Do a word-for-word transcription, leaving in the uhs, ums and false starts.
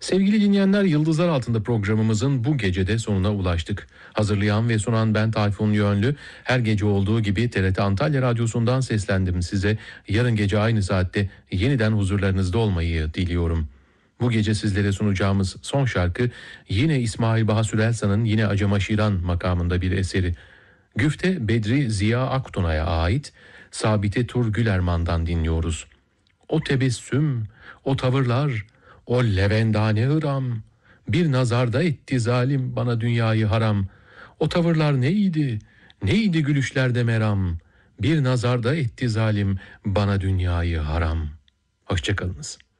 Sevgili dinleyenler, Yıldızlar Altında programımızın bu gecede sonuna ulaştık. Hazırlayan ve sunan ben Tayfun Yönlü. Her gece olduğu gibi T R T Antalya Radyosu'ndan seslendim size. Yarın gece aynı saatte yeniden huzurlarınızda olmayı diliyorum. Bu gece sizlere sunacağımız son şarkı yine İsmail Baha Sürelsa'nın yine Acemaşiran makamında bir eseri. Güfte Bedri Ziya Aktuna'ya ait Sabite Tur Gülerman'dan dinliyoruz. O tebessüm, o tavırlar, o levendane hıram, bir nazarda etti zalim bana dünyayı haram. O tavırlar neydi, neydi gülüşlerde meram, bir nazarda etti zalim bana dünyayı haram. Hoşçakalınız.